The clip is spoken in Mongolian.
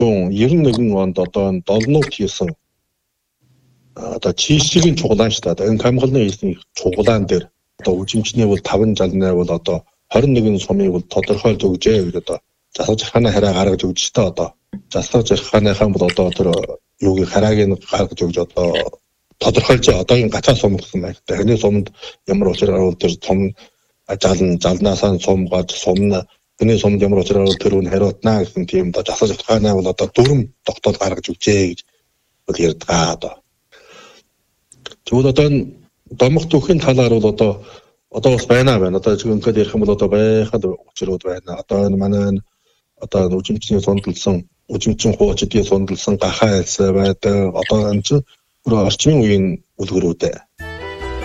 91 онд одоо долнууд хийсэн одоо чийшгийн чуглаан шүү дээ. Энэ камгалны хийсэн чуглаан дээр одоо үжимчний бол 568 бол одоо 21 сумыг бол тодорхойлж өгжээ гэж одоо засаг захааны хараа гаргаж өгч та одоо засаг захааныхаа бол одоо тэр юугийн харааг нь гаргаж өгж одоо тодорхойлж одоогийн гацаа сум гэсэн байна. Тэрний сумд ямар учраар тэр сум залнаасаа сум гад сумна тэрний сумд ямар учраар тэр үн хариутнаа гэсэн тийм одоо засаг захааны бол одоо дүрм тогтоол гаргаж өгчээ гэж ярьдаг одоо. Тэгвэл одоо домох түүхийн талаар бол одоо бас байна. Одоо жигэнхэд ярих юм бол одоо байхад учрууд байна. Одоо энэ манай одоо үжимчний сундалсан үжимчин хуучдын сундалсан гахаа айлсаа байдаг. Одоо энэ чинь орчмын үеийн үлгэрүүд.